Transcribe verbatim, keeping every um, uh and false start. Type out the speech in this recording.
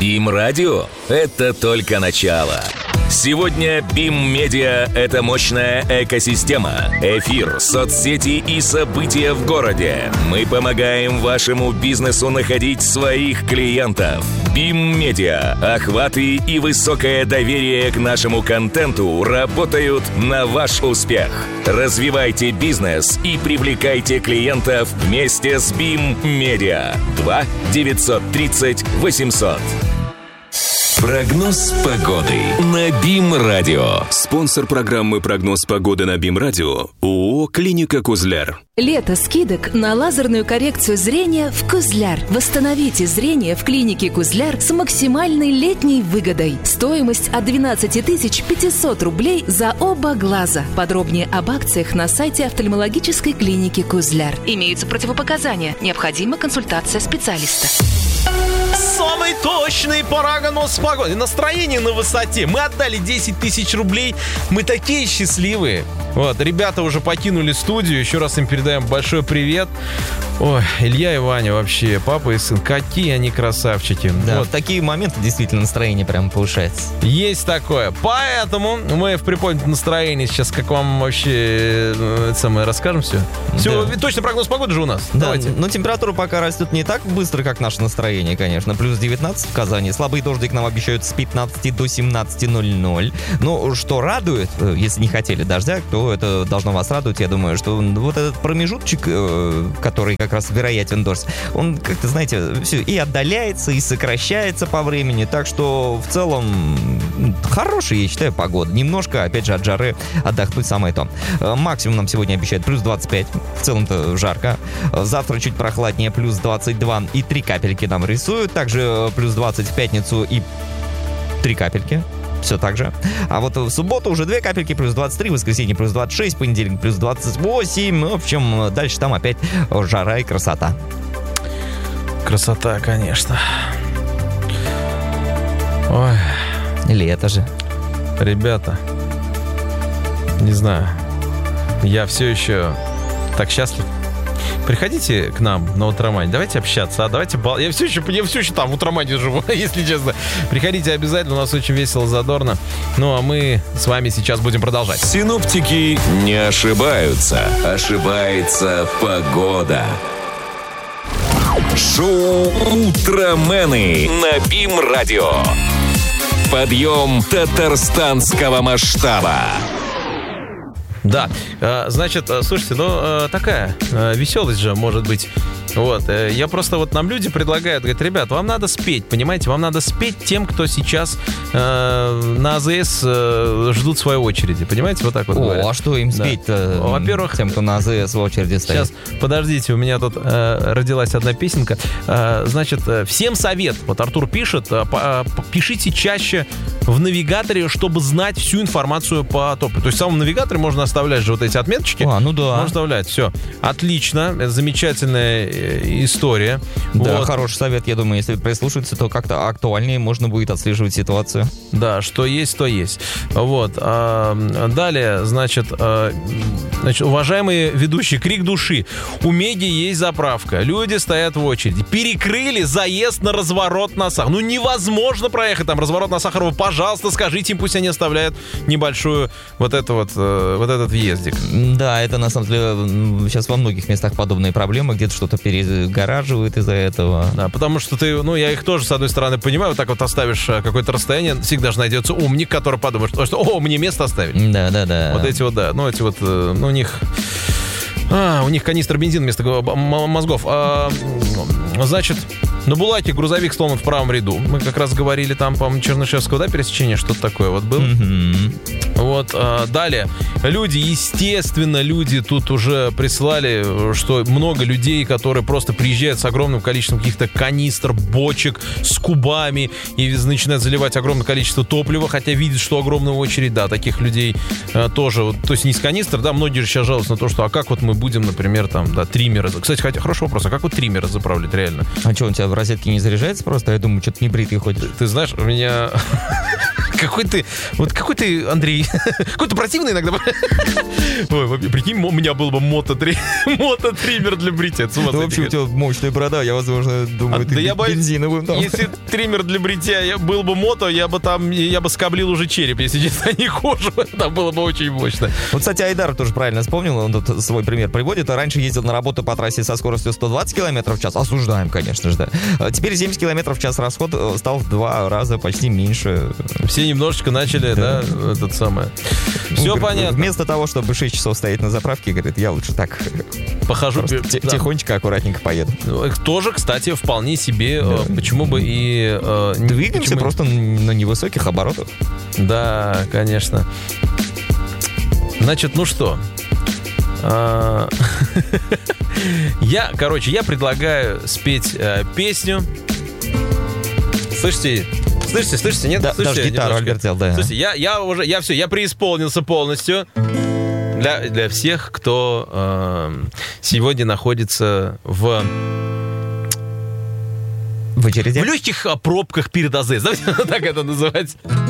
БИМ-радио – это только начало. Сегодня БИМ-медиа – это мощная экосистема. Эфир, соцсети и события в городе. Мы помогаем вашему бизнесу находить своих клиентов. БИМ-медиа, охваты и высокое доверие к нашему контенту работают на ваш успех. Развивайте бизнес и привлекайте клиентов вместе с БИМ-медиа. два девятьсот тридцать восемьсот. Прогноз погоды на БИМ-радио. Спонсор программы «Прогноз погоды» на БИМ-радио ООО «Клиника Кузляр». Лето скидок на лазерную коррекцию зрения в Кузляр. Восстановите зрение в клинике Кузляр с максимальной летней выгодой. Стоимость от двенадцать тысяч пятьсот рублей за оба глаза. Подробнее об акциях на сайте офтальмологической клиники Кузляр. Имеются противопоказания. Необходима консультация специалиста. Самый точный прогноз погоды. Настроение на высоте. Мы отдали десять тысяч рублей. Мы такие счастливые. Вот, ребята уже покинули студию. Еще раз им передаем большой привет. Ой, Илья и Ваня вообще, папа и сын, какие они красавчики. Да, вот. В такие моменты действительно настроение прям повышается. Есть такое. Поэтому мы в приподнятом настроении сейчас, как вам вообще это самое, расскажем все. Все, Да. точный прогноз погоды же у нас. Да, Давайте. но температура пока растет не так быстро, как наше настроение, конечно. Плюс девятнадцать в Казани. Слабый дождик нам обещают с пятнадцати до семнадцати ноль-ноль. Но что радует, если не хотели дождя, то это должно вас радовать. Я думаю, что вот этот промежуточек, который как раз вероятен дождь, он как-то, знаете, все и отдаляется, и сокращается по времени. Так что в целом хорошая, я считаю, погода. Немножко, опять же, от жары отдохнуть самое то. Максимум нам сегодня обещают плюс двадцать пять. В целом-то жарко. Завтра чуть прохладнее, плюс двадцать два и три капельки нам рисуют. Также плюс двадцать в пятницу и три капельки. Все так же. А вот в субботу уже две капельки, плюс двадцать три, в воскресенье плюс двадцать шесть, понедельник плюс двадцать восемь. В общем, дальше там опять жара и красота. Красота, конечно. Ой. Лето же. Ребята, не знаю, я все еще так счастлив. Приходите к нам на Утромане, давайте общаться, а давайте бал... Я все еще, я все еще там в Утромане живу, если честно. Приходите обязательно, у нас очень весело, задорно. Ну, а мы с вами сейчас будем продолжать. Синоптики не ошибаются. Ошибается погода. Шоу «Утромены» на БИМ-радио. Подъем татарстанского масштаба. Да, значит, слушайте, ну, такая веселость же может быть. Вот, я просто, вот нам люди предлагают, говорят, ребят, вам надо спеть, понимаете, вам надо спеть тем, кто сейчас э, на АЗС э, ждут своей очереди, понимаете, вот так вот О, говорят. а что им спеть-то? Да. Во-первых, тем, кто на АЗС в очереди стоит. Сейчас, подождите, у меня тут э, родилась одна песенка. Э, значит, всем совет, вот Артур пишет, э, по, э, пишите чаще в навигаторе, чтобы знать всю информацию по топливу. То есть в самом навигаторе можно оставлять же вот эти отметочки. А, ну да. Можно оставлять, все. Отлично, это замечательная история. Да, вот. Хороший совет, я думаю, если прислушаться, то как-то актуальнее можно будет отслеживать ситуацию. Да, что есть, то есть. Вот. А, далее, значит, а, значит, уважаемые ведущие, крик души. У Меги есть заправка. Люди стоят в очереди. Перекрыли заезд на разворот на Сахарова. Ну, невозможно проехать там разворот на Сахарова. Пожалуйста, скажите им, пусть они оставляют небольшую вот это вот, вот этот въездик. Да, это на самом деле сейчас во многих местах подобные проблемы. Где-то что-то перегораживают из-за этого. Да, потому что ты, ну, я их тоже, с одной стороны, понимаю, вот так вот оставишь какое-то расстояние, всегда же найдется умник, который подумает, что, что о, мне место оставить. Да, да, да. Вот эти вот, да, ну, эти вот, ну, у них... А, у них канистра бензина вместо мозгов. А, значит, на Булаке грузовик сломан в правом ряду. Мы как раз говорили там, по-моему, Чернышевского, да, пересечение, что-то такое вот было. Mm-hmm. Вот, а, далее. Люди, естественно, люди тут уже прислали, что много людей, которые просто приезжают с огромным количеством каких-то канистр, бочек, с кубами и начинают заливать огромное количество топлива, хотя видят, что огромная очередь, да, таких людей а, тоже, вот, то есть не с канистр, да, многие же сейчас жалуются на то, что, а как вот мы будем, например, там, да, триммеры. Кстати, хотя, хороший вопрос, а как вот триммеры заправлять реально? А что, у тебя в розетке не заряжается просто? Я думаю, что-то небритый ходишь. Ты знаешь, у меня... Какой ты, вот какой ты, Андрей, какой ты противный иногда. Ой, прикинь, у меня был бы мототриммер для бритья. Да вообще у тебя мощная борода, я, возможно, думаю, ты бензиновым там. Если триммер для бритья был бы мото, я бы там, я бы скоблил уже череп, если честно, а не кожу. Это было бы очень мощно. Вот, кстати, Айдар тоже правильно вспомнил, он тут свой пример приводит. Раньше ездил на работу по трассе со скоростью сто двадцать километров в час. Осуждаем, конечно же, да. Теперь семьдесят километров в час расход стал в два раза почти меньше. Все немножечко начали, да, да этот самое. Все понятно. Вместо того, чтобы шесть часов стоять на заправке, говорит, я лучше так похожу, да. тихонечко, аккуратненько поеду. Тоже, кстати, вполне себе, да. Почему бы и... Э, Двигаемся почему... просто на невысоких оборотах. Да, конечно. Значит, ну что... Я, короче, я предлагаю спеть э, песню. Слышите? Слышите, слышите? Нет, да, слышите? Даже гитару Альберт взял, да. Слушайте, я, я уже, я все, я преисполнился полностью. Для, для всех, кто э, сегодня находится в... В очереди? В легких пробках перед АЗС. Давайте так это называть.